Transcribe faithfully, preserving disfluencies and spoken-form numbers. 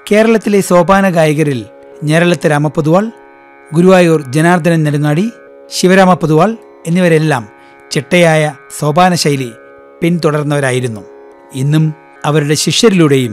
കേരളത്തിലെ സോപാന ഗായകരിൽ ഞരളത്ത് രാമപൊതുവാൾ, ഗുരുവായൂർ ജനാർദ്ദനൻ നെടുങ്ങാടി, ശിവരാമ പൊതുവാൾ എന്നിവരെല്ലാം ചിട്ടയായ സോപാന ശൈലി പിന്തുടർന്നവരായിരുന്നു. ഇന്നും അവരുടെ ശിഷ്യരിലൂടെയും